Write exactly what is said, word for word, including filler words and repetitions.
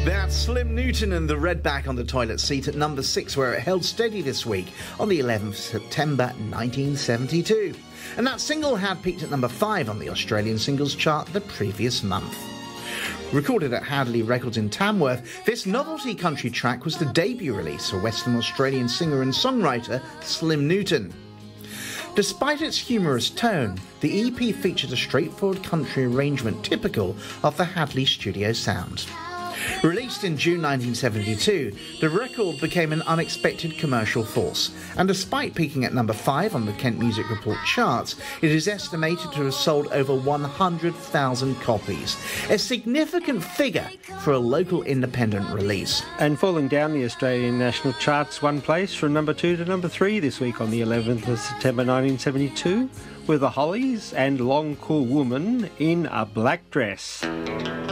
That's Slim Newton and the Redback on the toilet seat at number six, where it held steady this week on the eleventh of September nineteen seventy-two. And that single had peaked at number five on the Australian singles chart the previous month. Recorded at Hadley Records in Tamworth, this novelty country track was the debut release for Western Australian singer and songwriter Slim Newton. Despite its humorous tone, the E P featured a straightforward country arrangement typical of the Hadley studio sound. Released in June nineteen seventy-two, the record became an unexpected commercial force, and despite peaking at number five on the Kent Music Report charts, it is estimated to have sold over one hundred thousand copies, a significant figure for a local independent release. And falling down the Australian national charts one place from number two to number three this week on the eleventh of September nineteen seventy-two, were the Hollies and Long Cool Woman in a Black Dress.